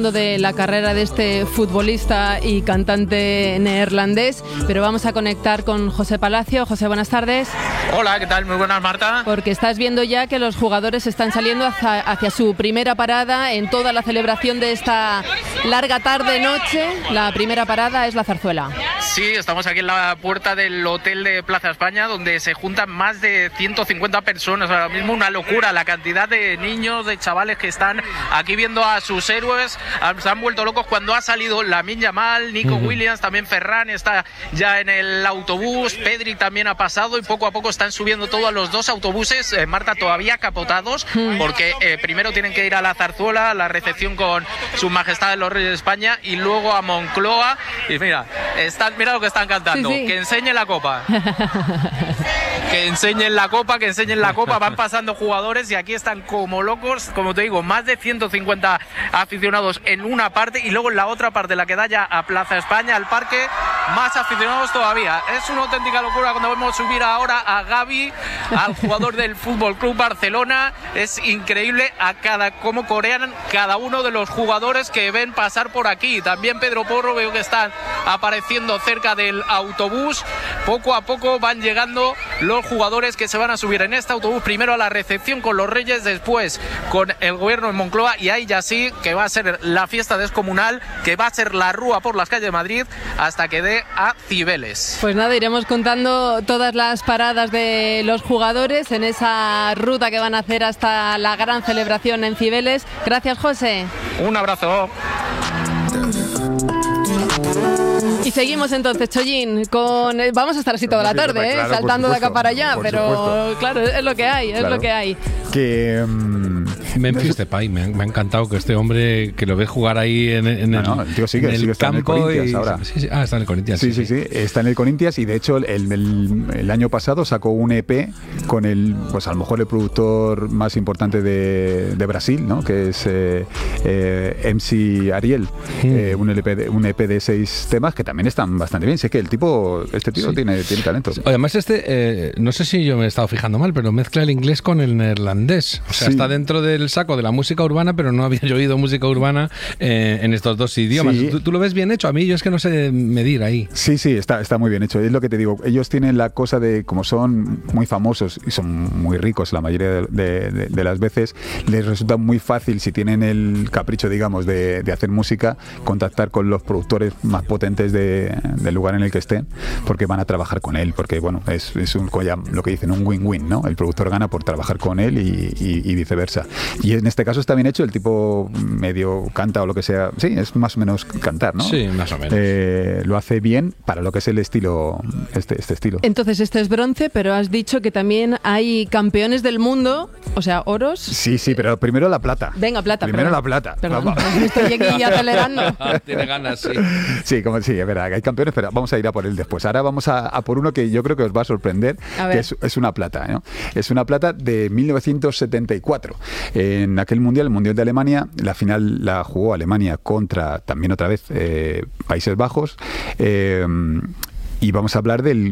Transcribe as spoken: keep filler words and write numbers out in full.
De la carrera de este futbolista y cantante neerlandés, pero vamos a conectar con José Palacio. José, buenas tardes. Hola, ¿qué tal? Muy buenas, Marta. Porque estás viendo ya que los jugadores están saliendo hacia, hacia su primera parada en toda la celebración de esta larga tarde-noche. La primera parada es la zarzuela. Sí, estamos aquí en la puerta del hotel de Plaza España, donde se juntan más de ciento cincuenta personas. Ahora mismo una locura la cantidad de niños, de chavales que están aquí viendo a sus héroes. Se han vuelto locos cuando ha salido Lamine Yamal, Nico uh-huh. Williams, también Ferran está ya en el autobús, Pedri también ha pasado y poco a poco están subiendo todos los dos autobuses, eh, Marta, todavía capotados, porque eh, primero tienen que ir a la zarzuela, a la recepción con Sus Majestades los Reyes de España y luego a Moncloa. Y mira, están, mira lo que están cantando, sí, sí. Que enseñe la copa. Que enseñen la copa, que enseñen la copa. Van pasando jugadores y aquí están como locos, como te digo, más de ciento cincuenta aficionados en una parte y luego en la otra parte, la que da ya a Plaza España, al parque, más aficionados todavía. Es una auténtica locura cuando vemos subir ahora a Gavi, al jugador del Fútbol Club Barcelona. Es increíble a cada cómo corean cada uno de los jugadores que ven pasar por aquí. También Pedro Porro, veo que están apareciendo cerca del autobús. Poco a poco van llegando los jugadores que se van a subir en este autobús, primero a la recepción con los Reyes, después con el gobierno en Moncloa, y ahí ya sí que va a ser la fiesta descomunal, que va a ser la rúa por las calles de Madrid hasta que dé a Cibeles. Pues nada, iremos contando todas las paradas de los jugadores en esa ruta que van a hacer hasta la gran celebración en Cibeles. Gracias, José. Un abrazo. Y seguimos entonces, Chollín, con... Vamos a estar así toda la tarde, ¿eh? Claro, saltando de acá para allá, pero supuesto. Claro, es lo que hay, es claro. lo que hay. Que... Um... Memphis Depay, me ha, me ha encantado que este hombre, que lo ves jugar ahí en, en el, no, no, el, tío sigue, en el sigue, está campo. En el Corinthians y, ahora. Sí, sí, ah, está en el Corinthians. Sí, sí, sí, sí, sí, está en el Corinthians y de hecho el, el, el año pasado sacó un E P con el, pues a lo mejor el productor más importante de, de Brasil, ¿no? Que es eh, eh, M C Ariel, mm. eh, un, L P de, un E P de seis temas que también están bastante bien. Sé que el tipo, este tío sí. tiene, tiene talento. Además este, eh, no sé si yo me he estado fijando mal, pero mezcla el inglés con el neerlandés. O sea, sí. está dentro del saco de la música urbana, pero no había yo oído música urbana eh, en estos dos idiomas. Sí. ¿Tú, ¿Tú lo ves bien hecho? A mí yo es que no sé medir ahí. Sí, sí, está, está muy bien hecho. Es lo que te digo. Ellos tienen la cosa de, como son muy famosos y son muy ricos la mayoría de, de, de, de las veces, les resulta muy fácil, si tienen el capricho, digamos, de, de hacer música, contactar con los productores más potentes de, del lugar en el que estén, porque van a trabajar con él, porque bueno, es, es un, lo que dicen, un win-win, ¿no? El productor gana por trabajar con él y, y, y viceversa. Y en este caso está bien hecho, el tipo medio canta o lo que sea, sí, es más o menos cantar, ¿no? Sí, más o menos. Eh, lo hace bien para lo que es el estilo, este, este estilo. Entonces este es bronce, pero has dicho que también hay campeones del mundo, o sea, oros. Sí, sí, pero primero la plata. Venga, plata. Primero perdón. la plata. Perdón, me estoy aquí acelerando. Tiene ganas, sí. Sí, como, sí, es verdad, hay campeones, pero vamos a ir a por él después. Ahora vamos a, a por uno que yo creo que os va a sorprender, a que es, es una plata, ¿no? Es una plata de mil novecientos setenta y cuatro. En aquel mundial, el Mundial de Alemania, la final la jugó Alemania contra, también otra vez, eh, Países Bajos. Eh, Y vamos a hablar del